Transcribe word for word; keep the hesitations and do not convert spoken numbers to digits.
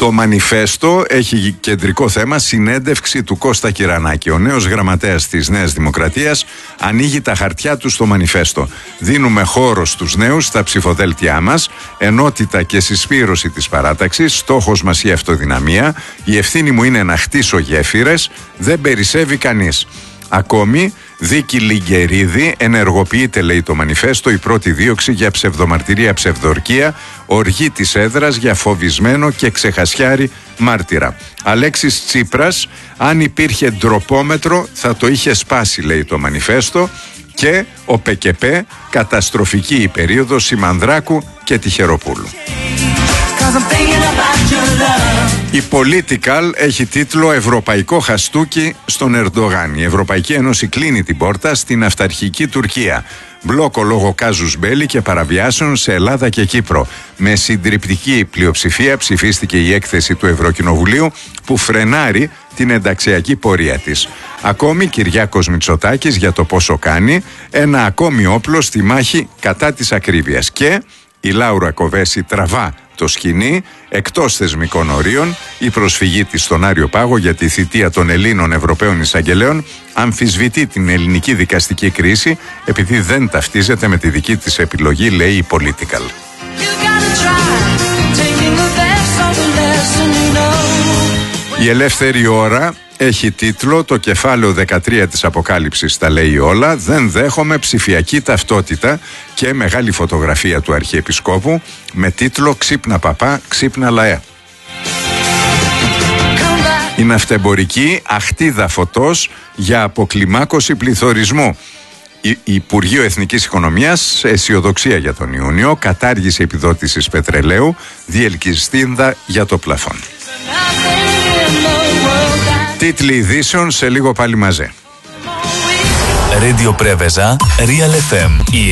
Το μανιφέστο έχει κεντρικό θέμα συνέντευξη του Κώστα Κυρανάκη. Ο νέος γραμματέας της Νέας Δημοκρατίας ανοίγει τα χαρτιά του στο μανιφέστο. Δίνουμε χώρο στους νέους στα ψηφοδέλτια μας, ενότητα και συσπήρωση της παράταξης, στόχος μας η αυτοδυναμία, η ευθύνη μου είναι να χτίσω γέφυρες, δεν περισσεύει κανείς. Ακόμη, δίκη Λιγκερίδη, ενεργοποιείται, λέει το μανιφέστο, η πρώτη δίωξη για ψευδομαρτυρία, ψευδορκία, οργή της έδρας για φοβισμένο και ξεχασιάρη μάρτυρα. Αλέξης Τσίπρας, αν υπήρχε ντροπόμετρο θα το είχε σπάσει, λέει το μανιφέστο. Και ο ΠΚΠ, καταστροφική η περίοδος Σιμανδράκου και Τυχεροπούλου. Η Political έχει τίτλο «Ευρωπαϊκό χαστούκι στον Ερντογάν». Η Ευρωπαϊκή Ένωση κλείνει την πόρτα στην αυταρχική Τουρκία. Μπλόκο λόγω κάζους μπέλι και παραβιάσεων σε Ελλάδα και Κύπρο. Με συντριπτική πλειοψηφία ψηφίστηκε η έκθεση του Ευρωκοινοβουλίου που φρενάρει την ενταξιακή πορεία της. Ακόμη Κυριάκος Μητσοτάκης για το πόσο κάνει, ένα ακόμη όπλο στη μάχη κατά της ακρίβειας. Και η Λάουρα Κοβέση τραβά το σκηνή εκτός θεσμικών ορίων. Η προσφυγή της στον Άριο Πάγο για τη θητεία των Ελλήνων Ευρωπαίων Εισαγγελέων αμφισβητεί την ελληνική δικαστική κρίση επειδή δεν ταυτίζεται με τη δική της επιλογή, λέει η Political. Η Ελεύθερη Ώρα έχει τίτλο «Το κεφάλαιο δεκατρία της Αποκάλυψης τα λέει όλα, δεν δέχομαι ψηφιακή ταυτότητα» και μεγάλη φωτογραφία του Αρχιεπισκόπου με τίτλο «Ξύπνα παπά, ξύπνα λαέ». Η ναυτεμπορική αχτίδα φωτός για αποκλιμάκωση πληθωρισμού. Η Υπουργείο Εθνικής Οικονομίας, αισιοδοξία για τον Ιούνιο, κατάργηση επιδότησης πετρελαίου, διελκυστίνδα για το πλαφόν. Τίτλοι ειδήσεων σε λίγο πάλι μαζέ. Radio Preveza, Real εφ εμ.